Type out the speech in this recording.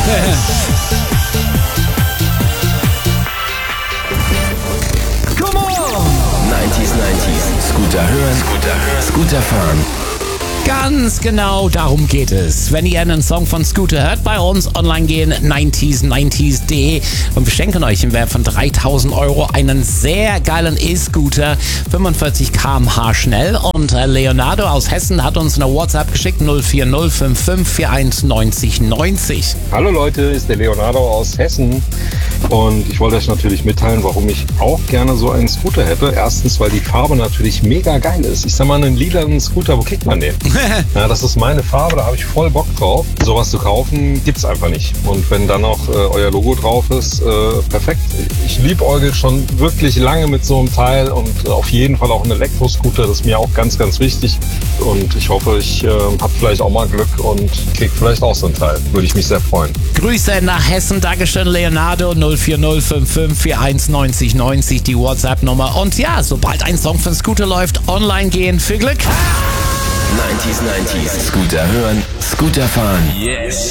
Come on! 90s. Scooter hören, Scooter fahren. Ganz genau darum geht es. Wenn ihr einen Song von Scooter hört, bei uns online gehen, 90s.de, und wir schenken euch im Wert von 3.000 € einen sehr geilen E-Scooter, 45 km/h schnell. Und Leonardo aus Hessen hat uns eine WhatsApp geschickt, 04055419090. Hallo Leute, ist der Leonardo aus Hessen und ich wollte euch natürlich mitteilen, warum ich auch gerne so einen Scooter hätte. Erstens, weil die Farbe natürlich mega geil ist. Ich sag mal, einen lilanen Scooter, wo kriegt man den? Ja, das ist meine Farbe, da habe ich voll Bock drauf. Sowas zu kaufen gibt's einfach nicht. Und wenn dann auch euer Logo drauf ist, perfekt. Ich liebäugel schon wirklich lange mit so einem Teil und auf jeden Fall auch ein Elektroscooter. Das ist mir auch ganz, ganz wichtig. Und ich hoffe, ich habe vielleicht auch mal Glück und krieg vielleicht auch so ein Teil. Würde ich mich sehr freuen. Grüße nach Hessen, Dankeschön Leonardo, 04055419090, die WhatsApp-Nummer. Und ja, sobald ein Song von Scooter läuft, online gehen. Viel Glück! 90s. Scooter hören, Scooter fahren. Yes.